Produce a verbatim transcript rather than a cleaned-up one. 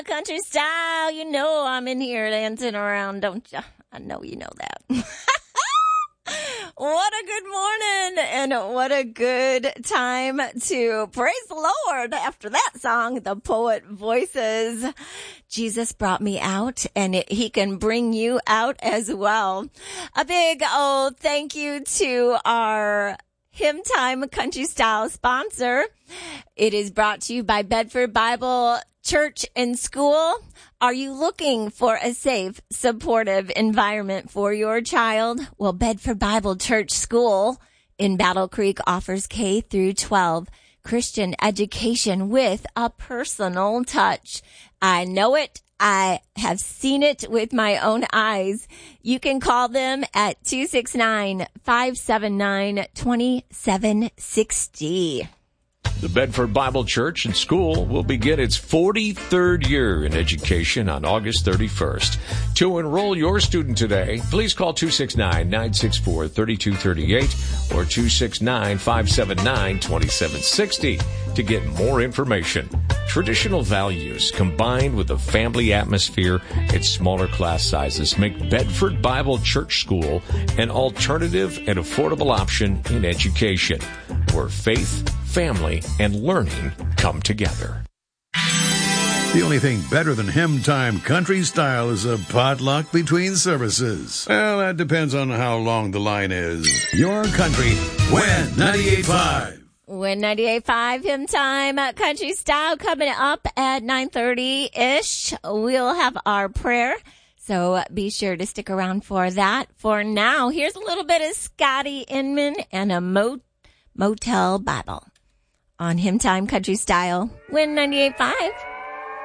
Country style, you know I'm in here dancing around, don't you? I know you know that. What a good morning and what a good time to praise the Lord after that song, the Poet Voices. Jesus brought me out and it, he can bring you out as well. A big oh thank you to our Hymn Time Country Style sponsor. It is brought to you by Bedford Bible Church and School. Are you looking for a safe, supportive environment for your child? Well, Bedford Bible Church School in Battle Creek offers K through twelve Christian education with a personal touch. I know it. I have seen it with my own eyes. You can call them at two six nine, five seven nine, two seven six zero. The Bedford Bible Church and School will begin its forty-third year in education on August thirty-first. To enroll your student today, please call two six nine, nine six four, three two three eight or two six nine, five seven nine, two seven six zero to get more information. Traditional values combined with a family atmosphere and smaller class sizes make Bedford Bible Church School an alternative and affordable option in education, where faith, family, and learning come together. The only thing better than Hymn Time Country Style is a potluck between services. Well, that depends on how long the line is. Your country, Win ninety-eight point five. Win ninety-eight point five Hymn Time Country Style coming up at nine thirty-ish. We'll have our prayer, so be sure to stick around for that. For now, here's a little bit of Scotty Inman and a Mo- Motel Bible on Hymn Time Country Style. Win ninety-eight point five.